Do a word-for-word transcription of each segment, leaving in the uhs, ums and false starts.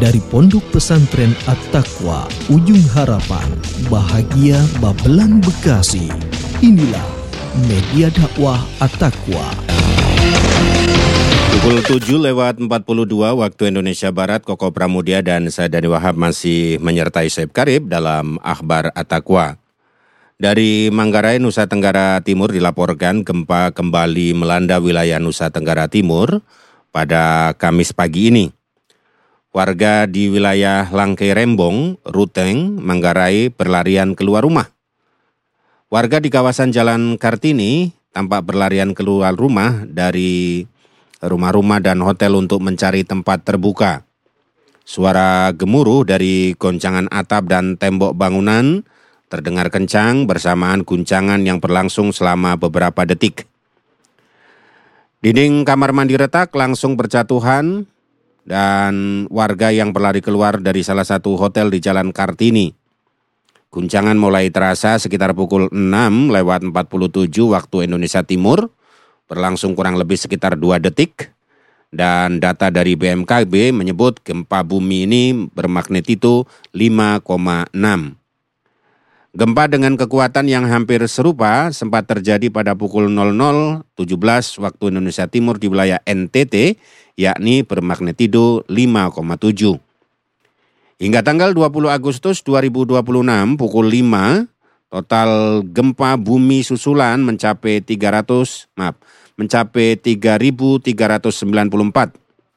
Dari Pondok Pesantren At-Taqwa, Ujung Harapan, Bahagia Babelan, Bekasi. Inilah Media Dakwah At-Taqwa. Pukul tujuh lewat empat puluh dua waktu Indonesia Barat, Koko Pramudia dan saya Dani Wahab masih menyertai Syed Karib dalam Akhbar At-Taqwa. Dari Manggarai, Nusa Tenggara Timur dilaporkan gempa kembali melanda wilayah Nusa Tenggara Timur pada Kamis pagi ini. Warga di wilayah Langkai Rembong, Ruteng, Manggarai berlarian keluar rumah. Warga di kawasan Jalan Kartini tampak berlarian keluar rumah dari rumah-rumah dan hotel untuk mencari tempat terbuka. Suara gemuruh dari goncangan atap dan tembok bangunan terdengar kencang bersamaan guncangan yang berlangsung selama beberapa detik. Dinding kamar mandi retak langsung berjatuhan dan warga yang berlari keluar dari salah satu hotel di Jalan Kartini. Guncangan mulai terasa sekitar pukul enam lewat empat puluh tujuh waktu Indonesia Timur, berlangsung kurang lebih sekitar dua detik, dan data dari B M K G menyebut gempa bumi ini bermagnitudo lima koma enam. Gempa dengan kekuatan yang hampir serupa sempat terjadi pada pukul nol nol tujuh belas waktu Indonesia Timur di wilayah N T T, yakni bermagnitudo lima koma tujuh. Hingga tanggal dua puluh Agustus dua ribu dua puluh enam pukul lima, total gempa bumi susulan mencapai tiga ratus, maaf, mencapai tiga ribu tiga ratus sembilan puluh empat.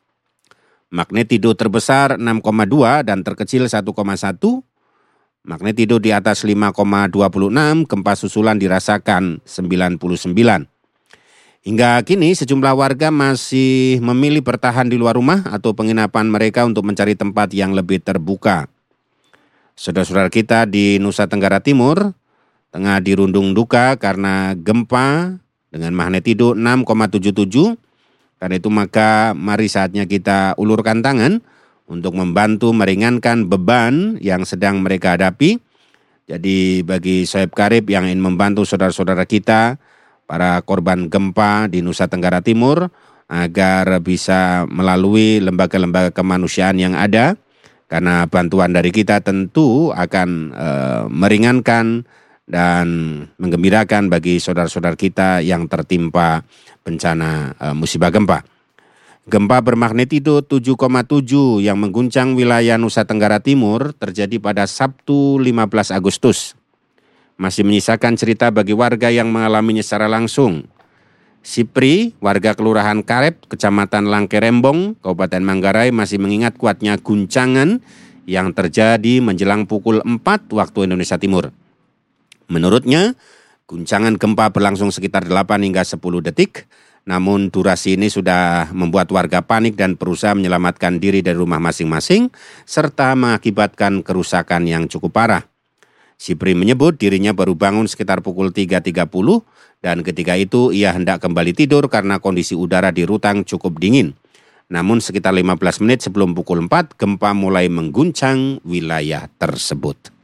Magnitudo terbesar enam koma dua dan terkecil satu koma satu. Magnitudo di atas lima koma dua enam, gempa susulan dirasakan sembilan puluh sembilan. Hingga kini sejumlah warga masih memilih bertahan di luar rumah atau penginapan mereka untuk mencari tempat yang lebih terbuka. Saudara-saudara kita di Nusa Tenggara Timur tengah dirundung duka karena gempa dengan magnitudo enam koma tujuh tujuh. Karena itu maka mari saatnya kita ulurkan tangan untuk membantu meringankan beban yang sedang mereka hadapi. Jadi bagi Syed Karib yang ingin membantu saudara-saudara kita, para korban gempa di Nusa Tenggara Timur, agar bisa melalui lembaga-lembaga kemanusiaan yang ada, karena bantuan dari kita tentu akan e, meringankan dan menggembirakan bagi saudara-saudara kita yang tertimpa bencana e, musibah gempa. Gempa bermagnitudo tujuh koma tujuh yang mengguncang wilayah Nusa Tenggara Timur terjadi pada Sabtu lima belas Agustus. Masih menyisakan cerita bagi warga yang mengalaminya secara langsung. Sipri, warga Kelurahan Karep, Kecamatan Langkai Rembong, Kabupaten Manggarai masih mengingat kuatnya guncangan yang terjadi menjelang pukul empat waktu Indonesia Timur. Menurutnya, guncangan gempa berlangsung sekitar delapan hingga sepuluh detik. Namun durasi ini sudah membuat warga panik dan berusaha menyelamatkan diri dari rumah masing-masing serta mengakibatkan kerusakan yang cukup parah. Sipri menyebut dirinya baru bangun sekitar pukul tiga tiga puluh dan ketika itu ia hendak kembali tidur karena kondisi udara di Rutang cukup dingin. Namun sekitar lima belas menit sebelum pukul empat gempa mulai mengguncang wilayah tersebut.